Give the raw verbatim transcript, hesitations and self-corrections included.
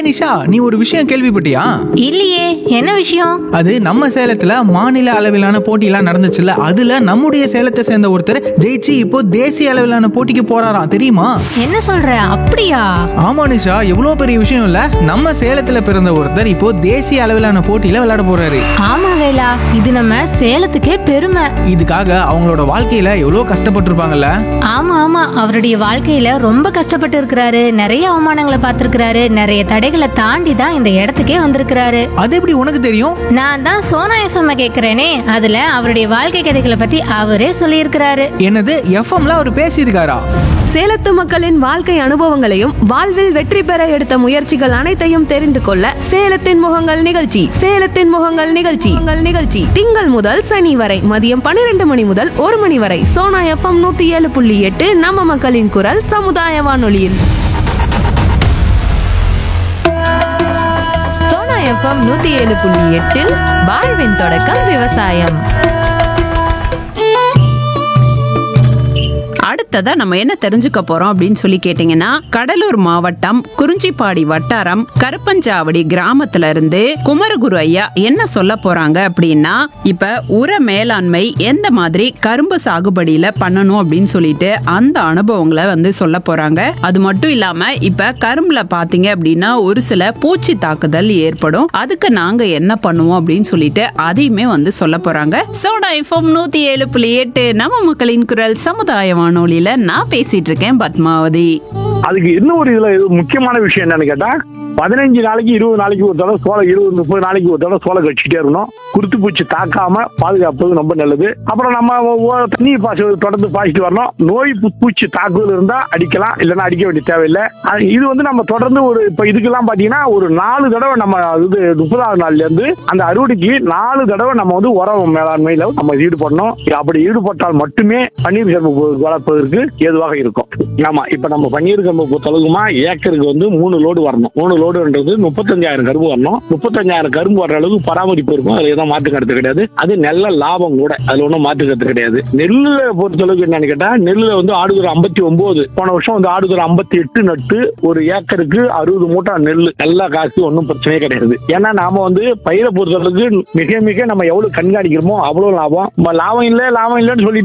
நிஷா, நீ ஒரு விஷயம் கேள்விப்பட்டியா? இல்லையே, என்ன விஷயம்? அது நம்ம சேலத்துல மாநில அளவிலான போட்டியெல்லாம் நடந்துச்சுல்ல, அதுல நம்முடைய சேலத்தை சேர்ந்த ஒருத்தர் ஜெயிச்சு இப்போ தேசிய அளவிலான போட்டிக்கு போறாராம், தெரியுமா? என்ன சொல்ற? அப்படியா? ஆமா நிஷா, எவ்வளவு பெரிய விஷயம் இல்ல. நம்ம சேலத்துல பிறந்த ஒருத்தர் இப்போ தேசிய அளவிலான போட்டியில விளையாட போறாரு. ஆமா வேலா, இது நம்ம சேலத்துக்கே பெருமை. இதுக்காக அவங்களோட வாழ்க்கையில எவ்வளவு கஷ்டப்பட்டிருப்பாங்கல்ல. ஆமா ஆமா, அவருடைய வாழ்க்கையில ரொம்ப கஷ்டப்பட்டு இருக்கிறாரு. நிறைய அவமானங்களை பார்த்திருக்கிறாரு. நிறைய தடைகளை தாண்டி தான் இந்த இடத்துக்கே வந்திருக்கிறாரு. அது எப்படி உனக்கு தெரியும்? நான் தான் சோனா எஃப்எம் கேக்குறேனே, அதுல அவருடைய வாழ்க்கை கதைகளை பத்தி அவரே சொல்லியிருக்கிறாரு. என்னது, எஃப்எம்ல அவர் பேசியிருக்காரா? சேலத்து மக்களின் வாழ்க்கை அனுபவங்களையும் வாழ்வில் வெற்றி பெற எடுத்த முயற்சிகள் அனைத்தையும் தெரிந்து கொள்ள சேலத்தின் முகங்கள் நிகழ்ச்சி சேலத்தின் முகங்கள் நிகழ்ச்சி உங்கள் நிகழ்ச்சி திங்கள் முதல் சனி வரை மதியம் பன்னிரண்டு மணி முதல் ஒரு மணி வரை சோனா எஃப்எம் நூத்தி ஏழு புள்ளி எட்டு நம்ம மக்களின் குரல் சமுதாய வானொலியில். சோனா எஃப்எம் நூத்தி ஏழு புள்ளி எட்டில் வாழ்வின் தொடக்கம் விவசாயம். அடுத்ததா நம்ம என்ன தெரிஞ்சுக்க போறோம் அப்படின்னு சொல்லி கேட்டீங்கன்னா, கடலூர் மாவட்டம் குறிஞ்சிப்பாடி வட்டாரம் கருப்பஞ்சாவடி கிராமத்துல இருந்து குமரகுரு ஐயா என்ன சொல்ல போறாங்க அப்படின்னா, இப்ப உர மேலாண்மை எந்த மாதிரி கரும்பு சாகுபடியில பண்ணணும் அப்படின்னு சொல்லிட்டு அந்த அனுபவங்களை வந்து சொல்ல போறாங்க. அது மட்டும் இல்லாம இப்ப கரும்புல பாத்தீங்க அப்படின்னா ஒரு சில பூச்சி தாக்குதல் ஏற்படும், அதுக்கு நாங்க என்ன பண்ணுவோம் அப்படின்னு சொல்லிட்டு அதையுமே வந்து சொல்ல போறாங்க. சோனா எஃப்எம் நூத்தி ஏழு புள்ளி எட்டு நம்ம மக்களின் குரல் சமுதாய வானொலியில நான் பேசிட்டு இருக்கேன் பத்மாவதி. அதுக்கு இன்னும் ஒரு இதுல முக்கியமான விஷயம் என்னன்னு கேட்டா, பதினஞ்சு நாளைக்கு இருபது நாளைக்கு ஒரு தடவை சோளம், இருபது முப்பது நாளைக்கு ஒரு தடவை சோளம் கழிச்சுட்டே இருக்கணும். குருத்து பூச்சி தாக்காம பாதுகாப்பது ரொம்ப நல்லது. அப்புறம் நம்ம தண்ணி பாசி தொடர்ந்து பாய்ச்சிட்டு வரணும். நோய் பூச்சி தாக்குதல் இருந்தா அடிக்கலாம், இல்லைன்னா அடிக்க வேண்டிய தேவையில்லை. இது வந்து நம்ம தொடர்ந்து ஒரு இப்ப இதுக்கெல்லாம் பாத்தீங்கன்னா ஒரு நாலு தடவை நம்ம இது முப்பதாவது நாள்ல இருந்து அந்த அறுவடைக்கு நாலு தடவை நம்ம வந்து உரம் மேலாண்மையில நம்ம ஈடுபடணும். அப்படி ஈடுபட்டால் மட்டுமே பன்னீர் கரும்பு வளர்ப்பதற்கு ஏதுவாக இருக்கும். ஆமா, இப்ப நம்ம பன்னீர் கரும்பு பொறுத்தளவுக்குமா ஏக்கருக்கு வந்து மூணு லோடு வரணும். மூணு லோடுன்றது முப்பத்தஞ்சாயிரம் கரும்பு வரணும். முப்பத்தஞ்சாயிரம் கரும்பு வர்ற அளவுக்கு பராமரிப்பு இருக்கும். அதுல எதுவும் மாற்று கருத்து கிடையாது. அது நல்ல லாபம் கூட, அதுல ஒன்றும் மாற்று கருத்து கிடையாது. நெல்லுல பொறுத்தளவுக்கு என்னன்னு கேட்டா, நெல்லுல வந்து ஆடுதுறை ஐம்பத்தி ஒன்பது போன வருஷம் வந்து ஆடுதுறை ஐம்பத்தி எட்டு நட்டு ஒரு ஏக்கருக்கு அறுபது மூட்டை நெல் நல்லா காசு, ஒன்றும் பிரச்சனையே கிடையாது. ஏன்னா நாம வந்து பயிரை பொறுத்தளவுக்கு மிக மிக நம்ம எவ்வளவு கண்காணிக்கிறோமோ அவ்வளவு லாபம். லாபம் இல்லை லாபம் இல்லைன்னு சொல்லி